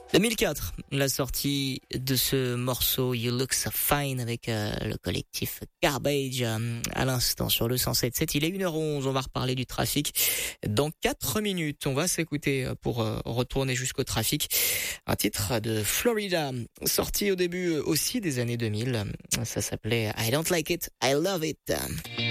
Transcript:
2004, la sortie de ce morceau You Look So Fine avec le collectif Garbage à l'instant sur le 107.7. Il est 1h11, on va reparler du trafic dans 4 minutes. On va s'écouter pour retourner jusqu'au trafic. Un titre de Florida, sorti au début aussi des années 2000. Ça s'appelait I Don't Like It, I Love It.